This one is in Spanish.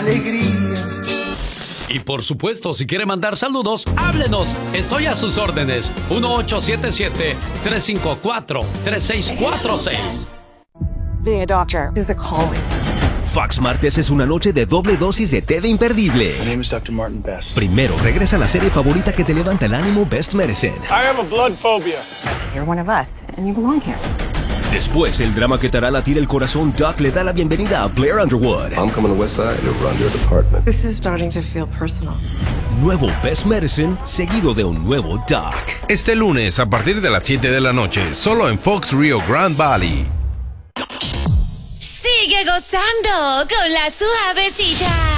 alegrías. Y por supuesto, si quiere mandar saludos, háblenos. Estoy a sus órdenes. 1877-354-3646. Being a doctor is a calling. Fox Martes es una noche de doble dosis de TV imperdible. My name is Dr. Martin Best. Primero regresa la serie favorita que te levanta el ánimo, Best Medicine. I have a blood phobia. You're one of us, and you belong here. Después, el drama que te hará latir el corazón, Doc le da la bienvenida a Blair Underwood. I'm coming to Westside to run your department. This is starting to feel personal. Nuevo Best Medicine, seguido de un nuevo Doc. Este lunes a partir de las 7 de la noche, solo en Fox Rio Grande Valley. Sigue gozando con la suavecita.